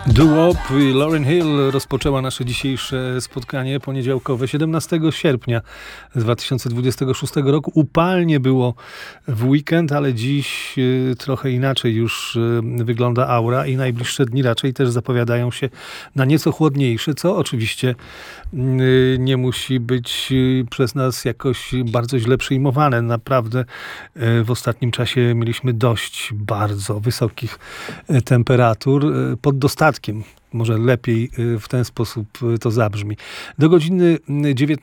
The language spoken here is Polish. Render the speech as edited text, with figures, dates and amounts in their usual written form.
Doo-Wop i Lauryn Hill rozpoczęła nasze dzisiejsze spotkanie poniedziałkowe 17 sierpnia 2026 roku. Upalnie było w weekend, ale dziś trochę inaczej już wygląda aura i najbliższe dni raczej też zapowiadają się na nieco chłodniejsze, co oczywiście nie musi być przez nas jakoś bardzo źle przyjmowane. Naprawdę w ostatnim czasie mieliśmy dość bardzo wysokich temperatur pod dostatkiem. Może lepiej w ten sposób to zabrzmi. Do godziny 19